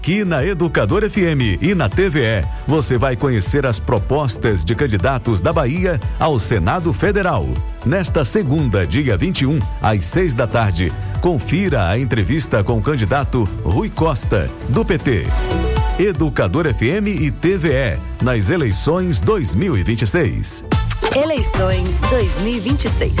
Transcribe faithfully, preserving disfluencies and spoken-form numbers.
Aqui na Educador F M e na T V E, você vai conhecer as propostas de candidatos da Bahia ao Senado Federal. Nesta segunda, dia vinte e um, às seis da tarde, confira a entrevista com o candidato Rui Costa, do P T. Educador F M e T V E, nas eleições dois mil e vinte e seis. Eleições dois mil e vinte e seis.